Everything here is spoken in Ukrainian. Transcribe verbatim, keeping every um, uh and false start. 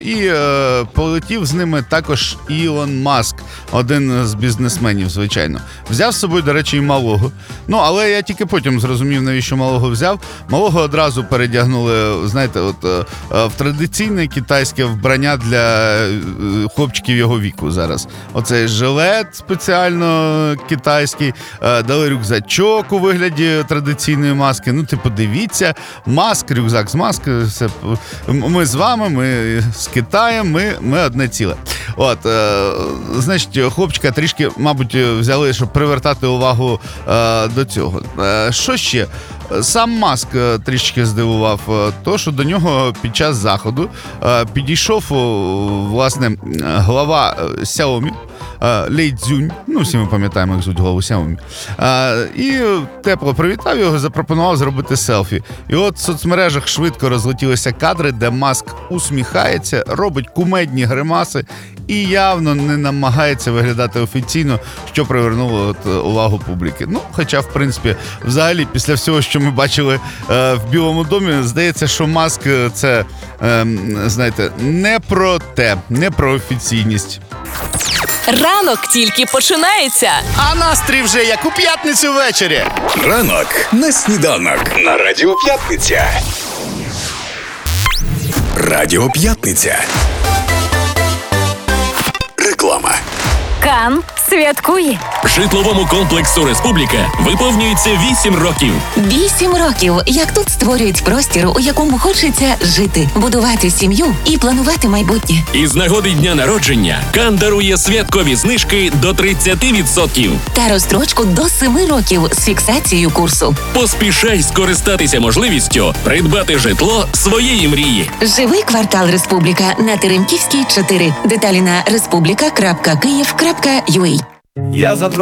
І е, полетів з ними також Ілон Маск, один з бізнесменів, звичайно. Взяв з собою, до речі, і малого. Ну, але я тільки потім зрозумів, навіщо малого взяв. Малого одразу передягнули, знаєте, от е, в традиційне китайське вбрання для е, хлопчиків його віку зараз. Оцей жилет спеціально китайський, е, дали рюкзачок у вигляді традиційної маски. Ну, типу, дивіться, Маск, рюкзак з маски, все. Ми з вами, ми з Китаєм, ми, ми одне ціле. От, е, значить, хлопчика трішки, мабуть, взяли, щоб привертати увагу е, до цього. Е, що ще? Сам Маск трішки здивував, то, що до нього під час заходу е, підійшов, власне, глава Xiaomi, Лей Цзюнь, ну всі ми пам'ятаємо, як звуть голову Xiaomi, і тепло привітав його, запропонував зробити селфі. І от в соцмережах швидко розлетілися кадри, де Маск усміхається, робить кумедні гримаси і явно не намагається виглядати офіційно, що привернуло от увагу публіки. Ну, хоча, в принципі, взагалі, після всього, що ми бачили е, в Білому домі, здається, що Маск – це, е, знаєте, не про те, не про офіційність. Ранок тільки починається. А настрій вже як у п'ятницю ввечері. Ранок на сніданок на Радіо П'ятниця. Радіо П'ятниця. Реклама. Кан святкує. Житловому комплексу «Республіка» виповнюється вісім років. Вісім років, як тут створюють простір, у якому хочеться жити, будувати сім'ю і планувати майбутнє. І з нагоди дня народження Кан дарує святкові знижки до тридцять відсотків. Та розстрочку до семи років з фіксацією курсу. Поспішай скористатися можливістю придбати житло своєї мрії. Живий квартал «Республіка» на Теремківській, чотири. Деталі на республіка крапка київ крапка ю а. Я